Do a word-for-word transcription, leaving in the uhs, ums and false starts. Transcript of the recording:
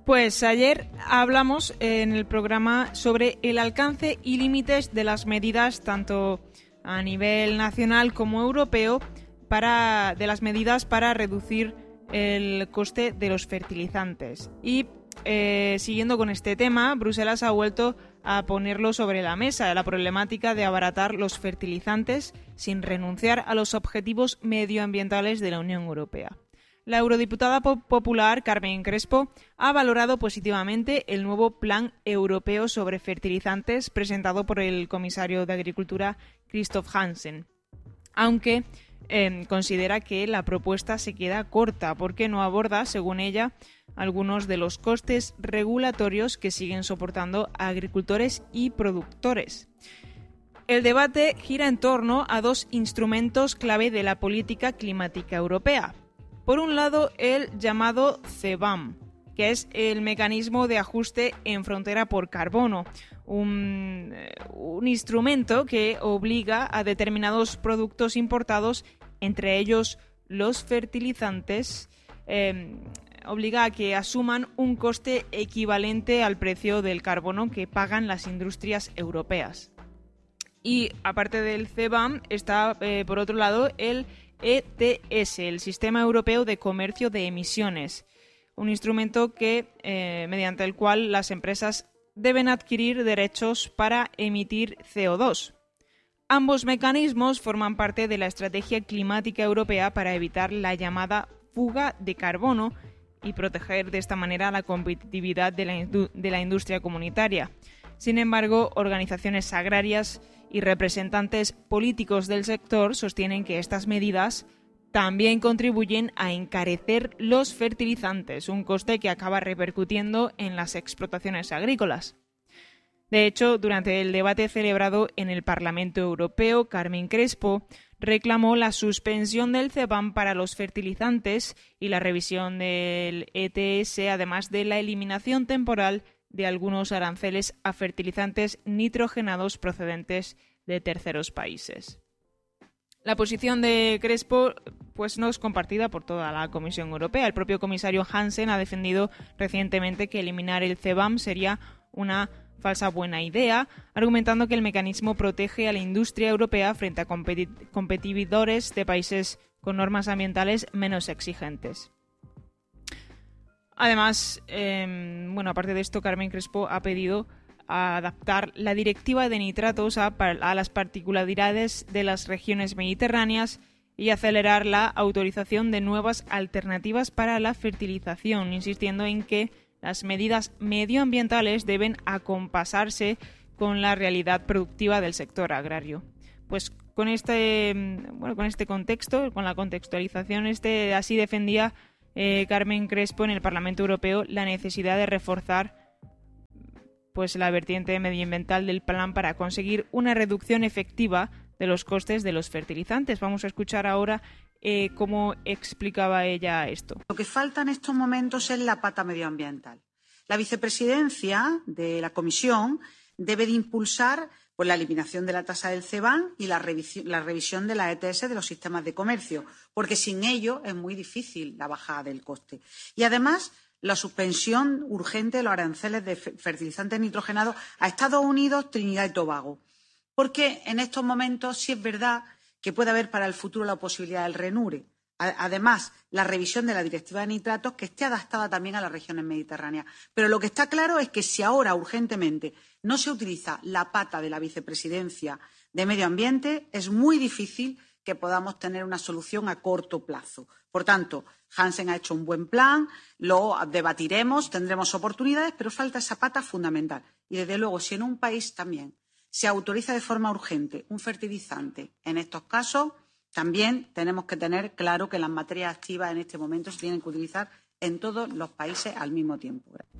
Pues ayer hablamos en el programa sobre el alcance y límites de las medidas tanto a nivel nacional como europeo para de las medidas para reducir el coste de los fertilizantes. Y eh, siguiendo con este tema, Bruselas ha vuelto a ponerlo sobre la mesa, la problemática de abaratar los fertilizantes sin renunciar a los objetivos medioambientales de la Unión Europea. La eurodiputada popular Carmen Crespo ha valorado positivamente el nuevo Plan Europeo sobre Fertilizantes presentado por el comisario de Agricultura Christoph Hansen, aunque eh, considera que la propuesta se queda corta porque no aborda, según ella, algunos de los costes regulatorios que siguen soportando a agricultores y productores. El debate gira en torno a dos instrumentos clave de la política climática europea. Por un lado, el llamado CBAM, que es el mecanismo de ajuste en frontera por carbono, un, un instrumento que obliga a determinados productos importados, entre ellos los fertilizantes, eh, obliga a que asuman un coste equivalente al precio del carbono que pagan las industrias europeas. Y aparte del CBAM está, eh, por otro lado, el E T S, el Sistema Europeo de Comercio de Emisiones, un instrumento que, eh, mediante el cual las empresas deben adquirir derechos para emitir C O dos. Ambos mecanismos forman parte de la Estrategia Climática Europea para evitar la llamada fuga de carbono y proteger de esta manera la competitividad de la, indu- de la industria comunitaria. Sin embargo, organizaciones agrarias y representantes políticos del sector sostienen que estas medidas también contribuyen a encarecer los fertilizantes, un coste que acaba repercutiendo en las explotaciones agrícolas. De hecho, durante el debate celebrado en el Parlamento Europeo, Carmen Crespo reclamó la suspensión del CBAM para los fertilizantes y la revisión del E T S, además de la eliminación temporal de algunos aranceles a fertilizantes nitrogenados procedentes de terceros países. La posición de Crespo pues, no es compartida por toda la Comisión Europea. El propio comisario Hansen ha defendido recientemente que eliminar el CBAM sería una falsa buena idea, argumentando que el mecanismo protege a la industria europea frente a competi- competidores de países con normas ambientales menos exigentes. Además, eh, bueno, aparte de esto, Carmen Crespo ha pedido adaptar la directiva de nitratos a, a las particularidades de las regiones mediterráneas y acelerar la autorización de nuevas alternativas para la fertilización, insistiendo en que las medidas medioambientales deben acompasarse con la realidad productiva del sector agrario. Pues con este, bueno, con este contexto, con la contextualización, este así defendía Eh, Carmen Crespo en el Parlamento Europeo la necesidad de reforzar pues, la vertiente medioambiental del plan para conseguir una reducción efectiva de los costes de los fertilizantes. Vamos a escuchar ahora eh, cómo explicaba ella esto. Lo que falta en estos momentos es la pata medioambiental. La vicepresidencia de la Comisión debe de impulsar pues, la eliminación de la tasa del CBAM y la revisión, la revisión de la E T S de los sistemas de comercio, porque sin ello es muy difícil la bajada del coste. Y además, la suspensión urgente de los aranceles de fertilizantes nitrogenados a Estados Unidos, Trinidad y Tobago. Porque en estos momentos sí es verdad que puede haber para el futuro la posibilidad del RENURE. Además, la revisión de la Directiva de Nitratos que esté adaptada también a las regiones mediterráneas. Pero lo que está claro es que si ahora urgentemente no se utiliza la pata de la vicepresidencia de Medio Ambiente, es muy difícil que podamos tener una solución a corto plazo. Por tanto, Hansen ha hecho un buen plan, lo debatiremos, tendremos oportunidades, pero falta esa pata fundamental. Y desde luego, si en un país también se autoriza de forma urgente un fertilizante, en estos casos, también tenemos que tener claro que las materias activas en este momento se tienen que utilizar en todos los países al mismo tiempo.